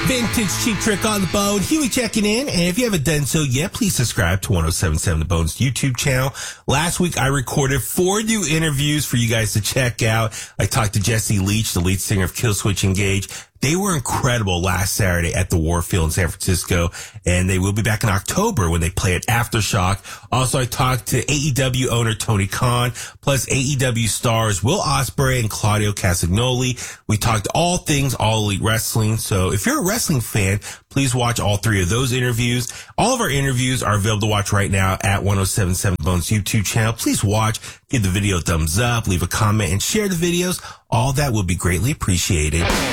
Vintage Cheap Trick on the Bone. Huey checking in. And if you haven't done so yet, please subscribe to 1077 The Bone's YouTube channel. Last week, I recorded 4 new interviews for you guys to check out. I talked to Jesse Leach, the lead singer of Killswitch Engage. They were incredible last Saturday at the Warfield in San Francisco, and they will be back in October when they play at Aftershock. Also, I talked to AEW owner Tony Khan, plus AEW stars Will Ospreay and Claudio Castagnoli. We talked all things All Elite Wrestling, so if you're a wrestling fan, please watch all 3 of those interviews. All of our interviews are available to watch right now at 1077 Bones YouTube channel. Please watch, give the video a thumbs up, leave a comment, and share the videos. All that would be greatly appreciated.